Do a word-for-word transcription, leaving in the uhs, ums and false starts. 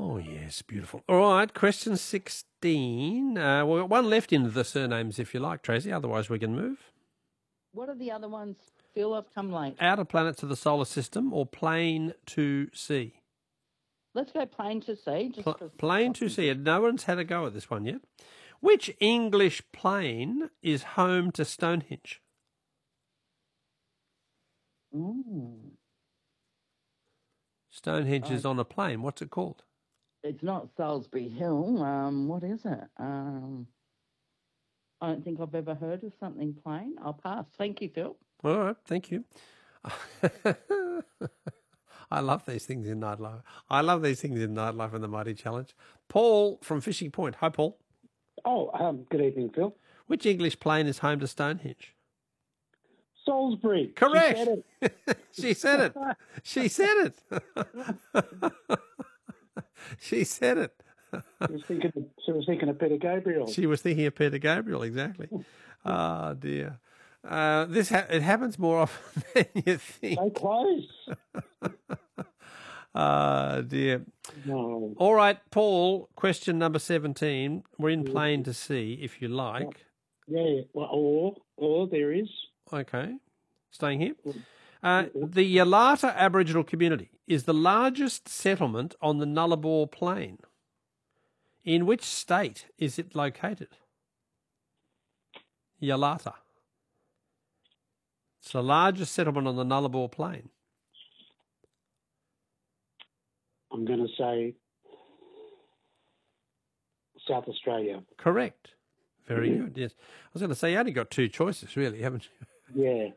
Oh, yes, beautiful. All right, question sixteen. Uh, we've got one left in the surnames, if you like, Tracy. Otherwise, we can move. What are the other ones? Phil, I've come late. Outer planets of the solar system or plain to sea? Let's go plain to sea. Just Pl- for plain to sea. No one's had a go at this one yet. Which English plain is home to Stonehenge? Mm. Stonehenge Oh. is on a plain. What's it called? It's not Salisbury Hill. Um, what is it? Um, I don't think I've ever heard of something plain. I'll pass. Thank you, Phil. All right, thank you. I love these things in nightlife. I love these things in nightlife and the Mighty Challenge. Paul from Fishing Point. Hi, Paul. Oh, um, good evening, Phil. Which English plain is home to Stonehenge? Salisbury. Correct. She said it. She said it. She said it. She said it. She was thinking. Of, she was thinking of Peter Gabriel. She was thinking of Peter Gabriel, exactly. Oh dear. Uh, this ha- it happens more often than you think. So close. Ah, dear. No. All right, Paul, question number seventeen. We're in plain to sea, if you like. Yeah, well, or, or there is. Okay, staying here. Uh, the Yalata Aboriginal community is the largest settlement on the Nullarbor Plain. In which state is it located? Yalata. It's the largest settlement on the Nullarbor Plain. I'm going to say South Australia. Correct. Very good, yes. I was going to say, you only got two choices, really, haven't you? Yeah.